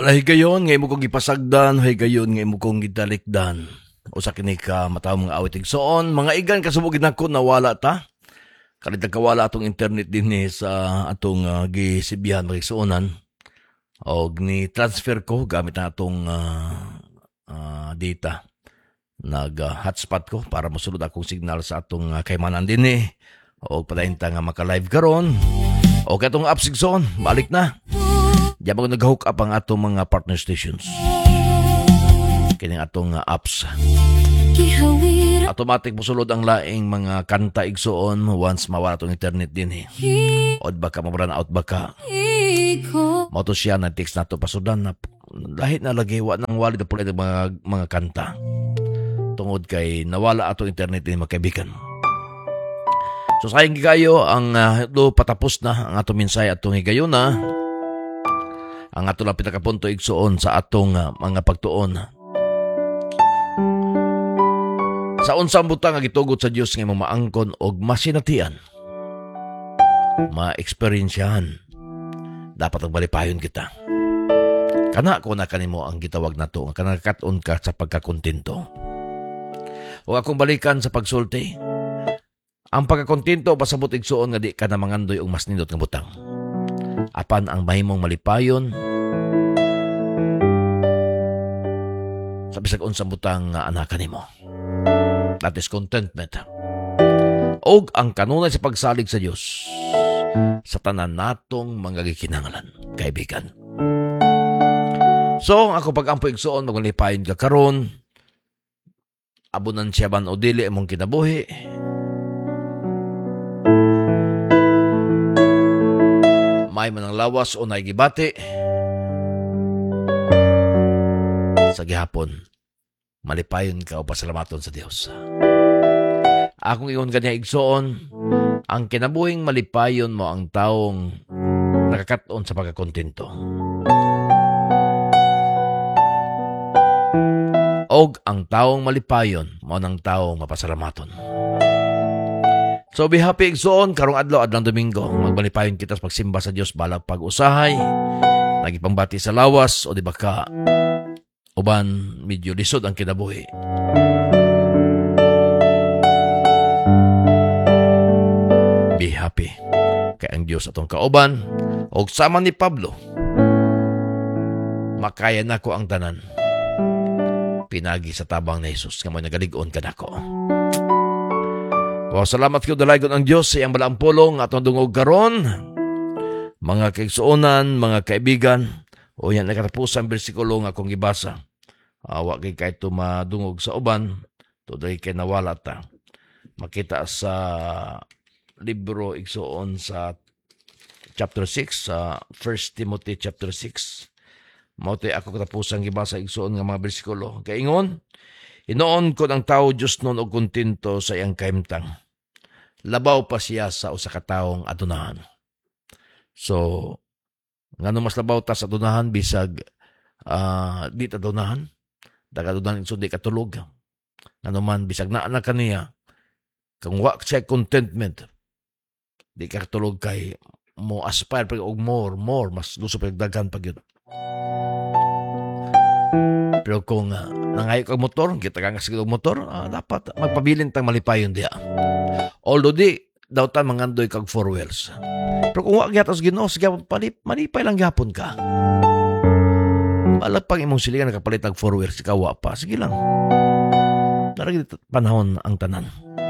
Wala higayon, ngay mo kong ipasagdan, higayon, ngay mo kong gitalikdan. O sa kini ka mataw mga awitig soon, mga igan kasubugin ako nawala ta. Kalit kawala atong internet din sa atong gisibihan magigsuonan. O ni transfer ko gamit na atong data. Nag-hotspot ko para masulod akong signal sa atong kaymanan din O padayon ta nga maka-live karon. O katong apps sigsoon, balik na. Diyan ko nag-hook up ang atong mga partner stations. Kining atong apps. Automatic musulod ang laing mga kanta igsoon once mawala itong internet din Od baka mabrana out baka. Moto siya na text nato pasudan na lahit na lagi wa nang walid na pulay mga kanta. Tungod kay nawala atong internet din magkaibigan. So sayang gigayo ang patapos na ang atong minsay atong higayon na. Ang atong lang pinakapunto igsoon sa atong mga pagtuon. Sa unsang butang nga gitugot sa Dios nga maangkon og masinatian. Ma-experiensyahan. Dapat ang balipayon kita. Kana ko na kanimo ang gitawag nato nga kanakaton ka sa pagkakontento. O akong balikan sa pagsulti. Ang pagkakontento pasabot igsoon nga di ka na mangandoy og mas nindot nga butang. Apan ang mahimong malipayon sa bisag unsang butang nga anakan nimo. That is contentment. Og ang kanunay sa pagsalig sa Dios sa tanan natong mga gikinahanglan, kaibigan. So, ako pag-ampo igsoon maglipayon ka karon, abunan siya ban o dili imong kinabuhi. May man ang lawas o naigibati. Sa gihapon, malipayon ka o pasalamaton sa Dios. Akong iyon kanya igsoon, ang kinabuhing malipayon mo ang taong nakakaton sa pagkakontento. Og ang taong malipayon mo ng taong mapasalamaton. So be happy igsoon, karong adlaw Domingo, magbalipayon kita sa pagsimba sa Dios balag pag-usahay, nagipambati sa lawas o di ba ka uban medyo lisod ang kinabuhi. Be happy kay ang Dios atong kauban og sama ni Pablo. Makaya nako ang tanan. Pinagi sa tabang ni Jesus nga mo nagalig-on kanako. Salamat kayo dalagon ang Diyos sa iyang balampulong at dungog karon. Mga kaigsuonan, mga kaibigan, o yan nakatapusan bersikulo nga akong gibasa. Wa kay kahit madungog sa uban, today kay nawala ta. Makita sa libro igsuon sa chapter 6, sa 1 Timothy chapter 6. Mautoy ako katapusan gibasa igsuon nga mga bersikulo. Kaingon, inoon ko ng tao Diyos noon og kontento sa iyang kaimtang. Labaw pa siya sa usa ka taong adunahan. So, ngano mas labaw ta sa adunahan bisag di ta adunahan. Dagadunahan so di katulog. Ngano man bisag naa na kaniya kung wa siya contentment. Di ka katulog kay mo aspire pag og more mas gusto pag daghan pag yun. Pero kung nangayo kang motor, kita kang sige motor, dapat magpabilin tang malipayon diya. Although di, daw ta mangandoy kag 4 wheels. Pero kung wag yatos Ginoo, sige malipay lang gyapon ka. Malapang imong silingan nakapalit og 4 wheels, ikaw wa pa, sige lang. Darag panahon ang tanan.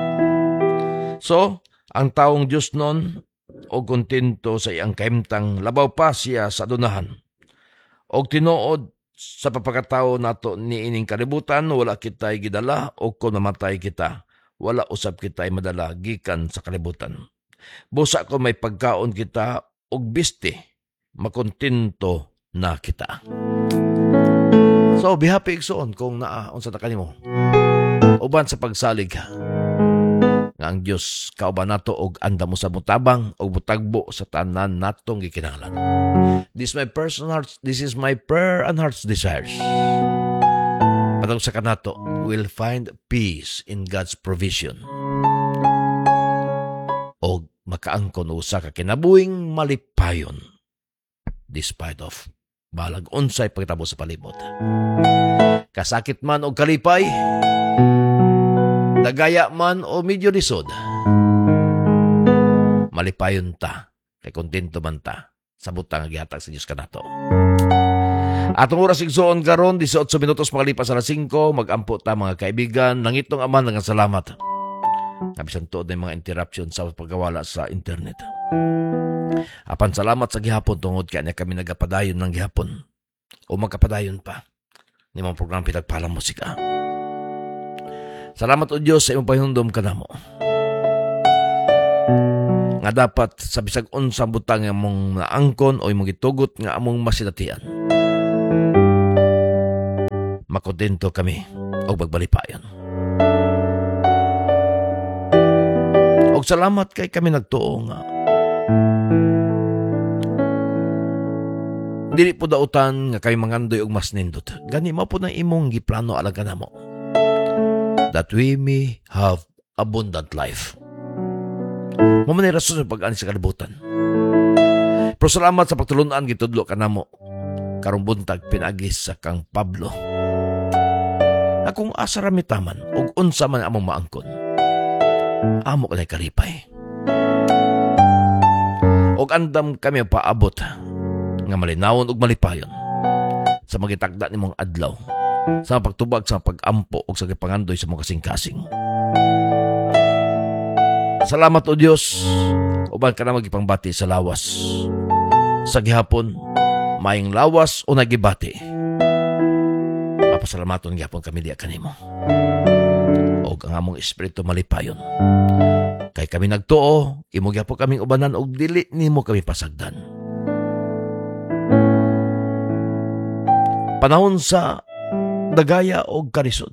So, ang taong Dios noon og kontento sa iyang kaimtang labaw pa siya sa adunahan. Og tinuod sa papakatao nato ni ining kalibutan, wala kita'y gidala o kung namatay kita, wala usap kita'y madala gikan sa kalibutan. Busa ko may pagkaon kita og bisti, makontento na kita. So, be happy igsoon kung unsa ta kanimo. Uban sa pagsalig nga ang Dios kauban nato og andam mo sa mutabang og butagbo sa tanan natong gikinahanglan. This is my prayer and heart's desires. Patag sa kanato, we'll find peace in God's provision. Og makaangkon usa ka kinabuhing malipayon despite of Balag unsay pagtabo sa palibot. Kasakit man o kalipay, nagaya man o medyo lisod, malipayon ta, kay kontento man ta, sa butang gihatag sa Diyos kanato. Atong oras igsoon karon 18 minutos makalipas alas 5, magampo ta mga kaibigan, nangitong aman nga salamat. Kabisan tuod na mga interruption sa pagkawala sa internet. Apan salamat sa gihapon tungod kaya kami nagapadayon ng gihapon o magkapadayon pa ni mga program Pinagpalang Musika. Salamat o Diyos sa imong pahindom kanamo. Nga dapat sa bisag unsang butang nga among naangkon o imong gitugot nga among masidatian. Makontento kami o magbalipayon. Og salamat kay kami nagtuo nga dili po dautan nga kay mangandoy og mas nindot. Gani mo po na imong giplano alaga namo. That we may have abundant life. Mo man rason sa pag-ani sa kalibutan. Pero salamat sa pagtulunan gitudlo kanamo. Karong buntag pinagis sa kang Pablo. Akong asa ramitaman og unsa man among maangkon. Amo kanay kalipay. Og andam kami paabot nga malinawon ug malipayon sa magitagda nimong adlaw sa pagtubag sa pag-ampo ug sa gipangandoy sa mga kasing-kasing. Salamat o Dios uban ka na magipangbati sa lawas. Sa gihapon maayong lawas o nagibati. Papasalamaton gihapon kami diya kanimo. Og ang among espiritu malipayon. Kay kami nagtuo, imo gyapon kaming ubanan og dili nimo kami pasagdan. Panahon sa dagaya o karisod.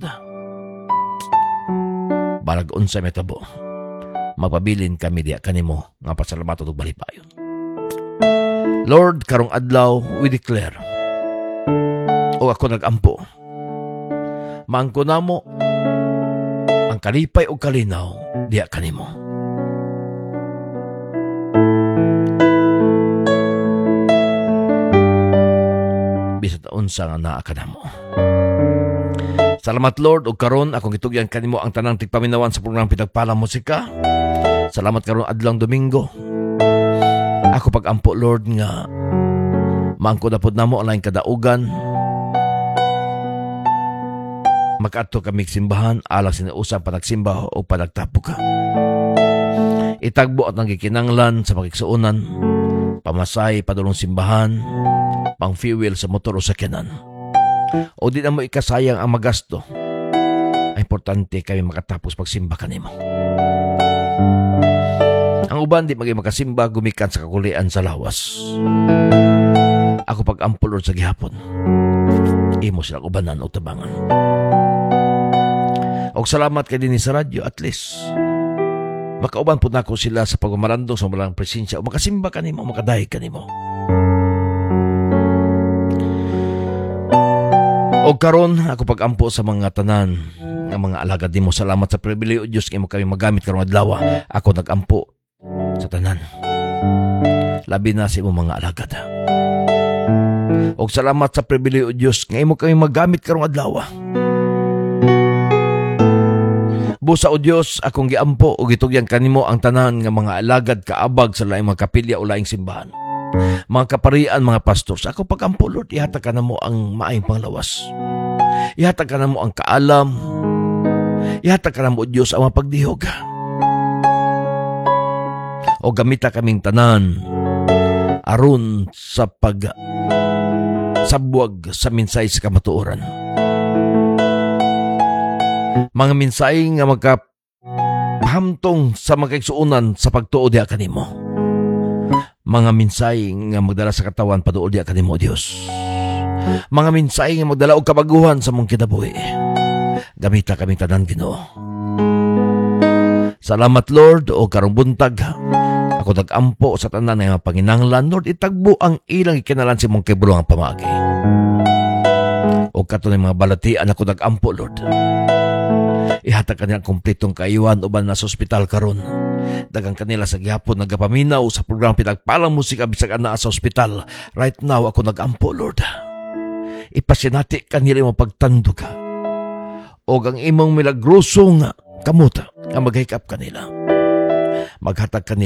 Balag unsay metabo. Magpabilin kami diya kanimo nga pasalamaton og malipayon. Lord, karong adlaw we declare o ako nagampo. Maangko namo ang kalipay o kalinaw diya kanimo. Bisat unsa nga naa kanamo. Salamat Lord og karon akong gitugyan kanimo ang tanang tigpaminawan sa program Pinagpalang Musika. Salamat karon adlang Domingo. Ako pagampo Lord nga maangko na pod namo ang laing kadaugan. Makaadto kami simbahan alang sinuusang panagsimba o panagtapo ka. Itagbo at nang gikinanglan sa pagkiksuunan, pamasay padulong simbahan, pang fuel sa motor o sakyanan. O di na mo ikasayang ang magasto. Ay importante kami makatapos pagsimba kanimo. Ang uban di maging makasimba gumikan sa kakulian sa lawas. Ako pag-ampulor sa gihapon. Imo silang ubanan o tabangan. Og salamat kay dinhi sa radyo at least makauban po nako sila sa pagmamarandong sa malang presensya o makasimba kanimo, makadahi kanimo. Og karon ako pagampo sa mga tanan nga mga alagad nimo. Salamat sa pribilehyo Dios kay mo kami magamit karong adlaw. Ako nagampo sa tanan. Labi na sa imong mga alagad. Og salamat sa pribilehyo Dios nga imo kami magamit karong adlaw. Busa o Dios akong giampo o gitugyan kanimo ang tanan nga mga alagad kaabag sa laing mga kapilya o laing simbahan. Mga kaparian, mga pastors, ako pagampo Lord, ihatag ka na mo ang maayong panglawas. Ihatag ka na mo ang kaalam. Ihatag ka na mo Diyos ang mga pagdihog. O gamita kaming tanan aron sa sabwag sa minsay sa kamatuoran. Mga minsay nga magkahamtong sa magkaigsuunan sa pagtuo diha kanimo. Mga minsay nga magdala sa katawan paduol diha kanimo Dios. Mga minsay nga magdala og kabaguhan sa mong kinabuhi. Gamita kaming tanan Ginoo. Salamat Lord o karong buntag. Ako nagampo sa tanan nga panginahanglan Lord, itagbo ang ilang ikinalan si mong kibulong pamagi. O kato ng mga balatian ako nagampo Lord. Ihatag kanila ang kumpletong kaiwan uban na sa ospital karon. Dagang kanila sa gihapon nagapaminaw sa programa pinagpalang musika bisag ana sa ospital. Right now ako nagampo, Lord. Ipasinati kanila yung pagtandog ka. O ang imong milagrosong kamuta ang maghikap kanila. Maghatag kanila